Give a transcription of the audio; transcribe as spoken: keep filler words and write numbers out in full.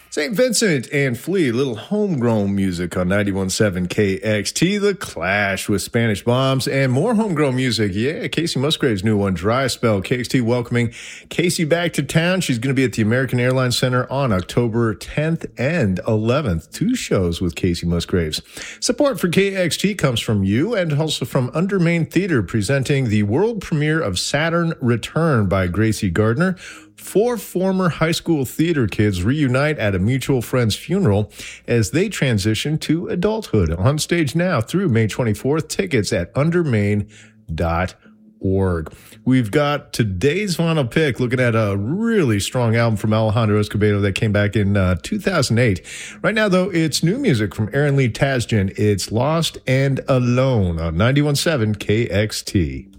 Saint Vincent and Flea, little homegrown music on ninety-one point seven K X T. The Clash with Spanish Bombs and more homegrown music. Yeah, Casey Musgrave's new one, Dry Spell. K X T welcoming Casey back to town. She's going to be at the American Airlines Center on October tenth and eleventh. Two shows with Casey Musgraves. Support for K X T comes from you and also from Undermain Theater, presenting the world premiere of Saturn Return by Gracie Gardner. Four former high school theater kids reunite at a mutual friend's funeral as they transition to adulthood. On stage now through May twenty-fourth. Tickets at undermain dot org. We've got today's final pick, looking at a really strong album from Alejandro Escobedo that came back in uh, two thousand eight. Right now, though, it's new music from Aaron Lee Tasjan. It's Lost and Alone on ninety-one point seven K X T.